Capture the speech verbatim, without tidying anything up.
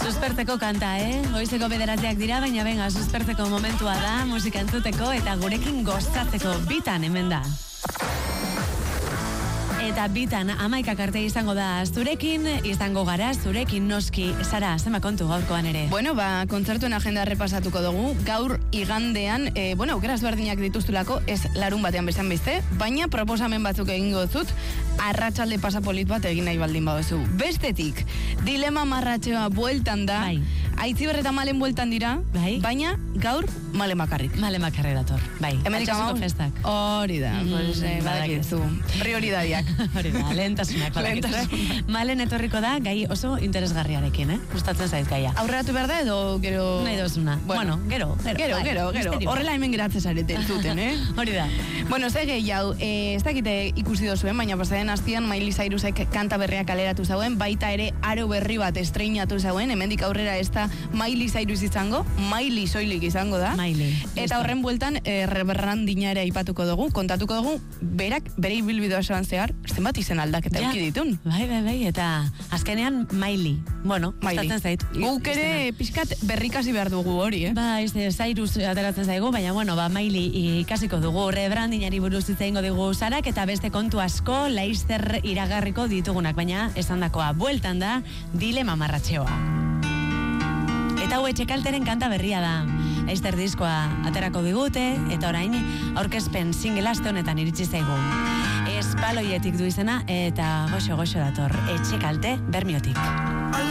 Suspertzeko kanta, eh? Goizeko bederatziak dira, baina benga, suspertzeko momentua da, musika entzuteko eta gurekin gozatzeko bitan hemen da. Eta bitan amaikak arte izango da zurekin, izango gara zurekin noski. Sara, zema kontu gaurkoan ere? Bueno, ba, kontzertuen agenda repasatuko dugu. Gaur igandean, e, bueno, aukeraz berdinak dituztulako, ez larun batean besan beste, baina proposamen batzuk egingo dut, arratsalde pasapolit bat egin nahi baldin baduzu. Bestetik, dilema marratxoa bueltan da, bai. Aitziber eta Malen bueltan dira, bai. Baina gaur Male makarrik. Male makarrik dator, bai. Hemenik amau, festak. Hori da, mm, pues, eh, badakizu. Prioridadiak. Hori da, lehentasunak. Lehentasunak. Malen etorriko da, gai oso interesgarriarekin, eh? Gustatzen zait gaia. Aurreratu behar da edo gero... Nahi dozuna. Bueno, bueno, gero, gero. Gero, bai, gero, gero. misterio. Horrela hemen geratzen zarete entzuten, eh? Hori da. Bueno, ze gehiago, eh, ez dakite ikusi dozuen, baina pasaden astian Miley Cyrusek kanta berriak kaleratu zauen, baita ere aro berri bat estreinatu zauen, hemendik aurrera ez da Miley Cyrus izango, Miley soilik izango da. Miley. Eta horren bueltan, eh, reberrandina ere aipatuko dugu, kontatuko dugu, berak, bere ibilbidea osoan zehar, zenbat izen aldaketa Ja, eduki ditun. Bai, bai, bai, eta azkenean Miley. Bueno, gustatzen zait. Guk ere pixkat berrikasi behar dugu hori, eh? Ba, ez Cyrus ateratzen zaigu, baina bueno, ba Miley ikasiko dugu, rebrandinari buruz hitz egingo dugu Sarak eta beste kontu asko laizzer iragarriko ditugunak, baina esandakoa bueltan da dilema marratxeoa. Eta hau etxekalteren kanta berria da. Laizzer diskoa aterako digute, eta orain aurkezpen single aste honetan iritsi zaigu. Espaloietik du izena, eta goxo-goxo dator, etxekalte Bermiotik.